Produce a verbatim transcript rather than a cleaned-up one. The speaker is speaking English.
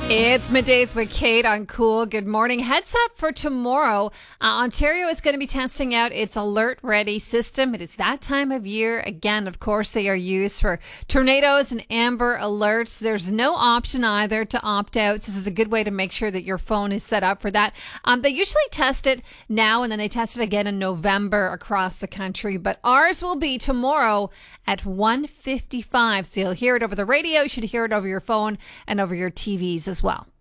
It's Middays with Kate on Cool. Good morning. Heads up for tomorrow. Uh, Ontario is going to be testing out its Alert Ready system. It is that time of year. Again, of course, they are used for tornadoes and amber alerts. There's no option either to opt out. This is a good way to make sure that your phone is set up for that. Um, they usually test it now and then they test it again in November across the country. But ours will be tomorrow at one fifty-five. So you'll hear it over the radio. You should hear it over your phone and over your T Vs as well.